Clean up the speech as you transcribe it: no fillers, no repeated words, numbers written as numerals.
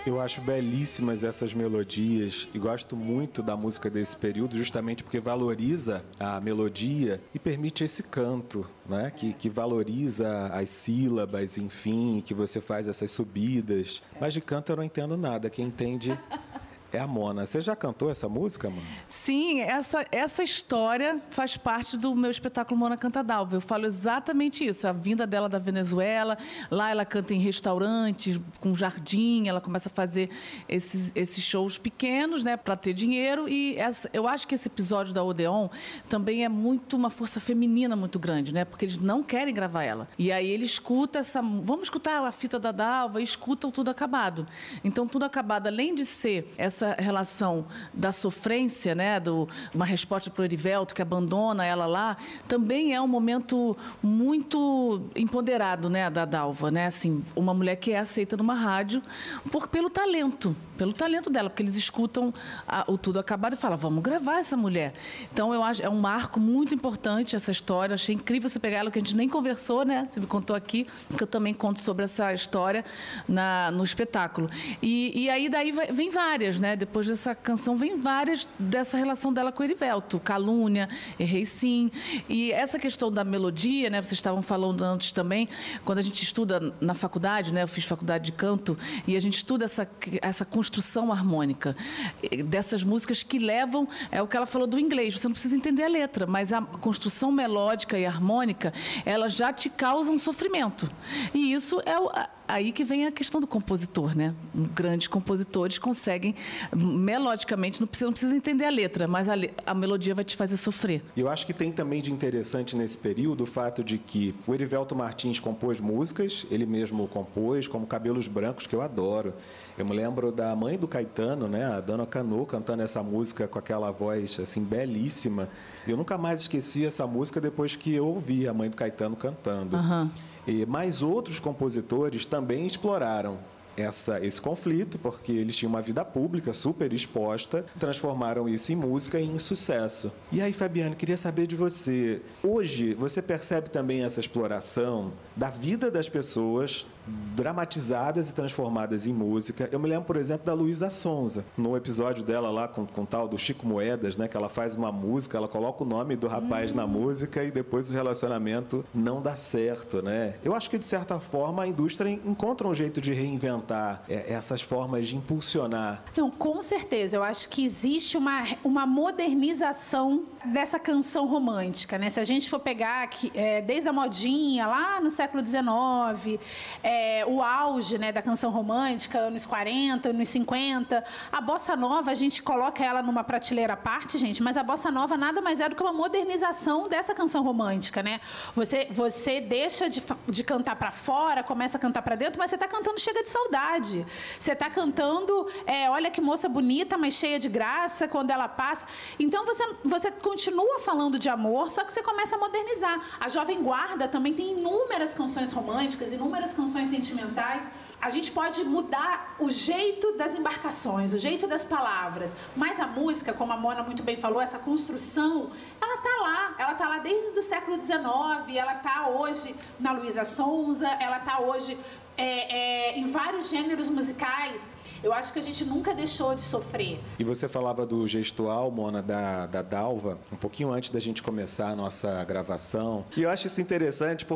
Eu acho belíssimas essas melodias e gosto muito da música desse período justamente porque valoriza a melodia e permite esse canto, né? Que valoriza as sílabas, enfim, que você faz essas subidas. Mas de canto eu não entendo nada, quem entende é a Mona. Você já cantou essa música, Mona? Sim, essa história faz parte do meu espetáculo Mona Canta Dalva. Eu falo exatamente isso, a vinda dela da Venezuela. Lá ela canta em restaurantes, com jardim, ela começa a fazer esses shows pequenos, né, para ter dinheiro. E eu acho que esse episódio da Odeon também é muito uma força feminina muito grande, né, porque eles não querem gravar ela. E aí ele escuta vamos escutar a fita da Dalva e escutam Tudo Acabado. Então, Tudo Acabado, além de ser essa relação da sofrência, né, uma resposta para o Erivelto, que abandona ela lá, também é um momento muito empoderado, né, da Dalva, né, assim, uma mulher que é aceita numa rádio pelo talento dela, porque eles escutam o Tudo Acabado e falam, vamos gravar essa mulher. Então, eu acho, é um marco muito importante essa história, achei incrível você pegar ela, que a gente nem conversou, né, você me contou aqui, que eu também conto sobre essa história no espetáculo. E aí daí vem várias, né? Depois dessa canção vem várias dessa relação dela com o Erivelto, Calúnia, Errei Sim. E essa questão da melodia, né? Vocês estavam falando antes também, quando a gente estuda na faculdade, né? Eu fiz faculdade de canto, e a gente estuda essa construção harmônica dessas músicas que levam, é o que ela falou do inglês, você não precisa entender a letra, mas a construção melódica e harmônica, ela já te causa um sofrimento. E isso é aí que vem a questão do compositor, né? Grandes compositores conseguem, melodicamente, não precisa entender a letra, mas a melodia vai te fazer sofrer. E eu acho que tem também de interessante nesse período o fato de que o Erivelto Martins compôs músicas, ele mesmo compôs, como Cabelos Brancos, que eu adoro. Eu me lembro da mãe do Caetano, né? A Dona Cano, cantando essa música com aquela voz, assim, belíssima. Eu nunca mais esqueci essa música depois que eu ouvi a mãe do Caetano cantando. Uhum. Mas outros compositores também exploraram esse conflito, porque eles tinham uma vida pública super exposta, transformaram isso em música e em sucesso. E aí, Fabiane, queria saber de você. Hoje, você percebe também essa exploração da vida das pessoas, dramatizadas e transformadas em música? Eu me lembro, por exemplo, da Luísa Sonza, no episódio dela lá com o tal do Chico Moedas, né, que ela faz uma música, ela coloca o nome do rapaz na música e depois o relacionamento não dá certo, né? Eu acho que, de certa forma, a indústria encontra um jeito de reinventar essas formas de impulsionar. Não, com certeza. Eu acho que existe uma modernização dessa canção romântica, né? Se a gente for pegar aqui, desde a modinha, lá no século XIX, o auge, né, da canção romântica, anos 40, anos 50, a bossa nova, a gente coloca ela numa prateleira à parte, gente, mas a bossa nova nada mais é do que uma modernização dessa canção romântica, né? Você deixa de cantar para fora, começa a cantar para dentro, mas você está cantando Chega de Saudade. Você está cantando Olha que moça bonita, mas cheia de graça, quando ela passa. Então, você continua falando de amor, só que você começa a modernizar. A Jovem Guarda também tem inúmeras canções românticas, inúmeras canções sentimentais. A gente pode mudar o jeito das embarcações, o jeito das palavras, mas a música, como a Mona muito bem falou, essa construção, ela está lá desde o século XIX, ela está hoje na Luísa Sonza, ela está hoje em vários gêneros musicais. Eu acho que a gente nunca deixou de sofrer. E você falava do gestual, Mona, da Dalva, um pouquinho antes da gente começar a nossa gravação. E eu acho isso interessante